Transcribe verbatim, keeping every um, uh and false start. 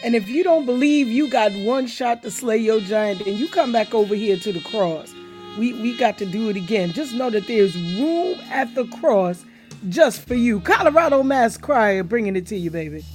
And if you don't believe you got one shot to slay your giant, then you come back over here to the cross. We we got to do it again. Just know that there's room at the cross just for you. Colorado Mass Choir bringing it to you, baby.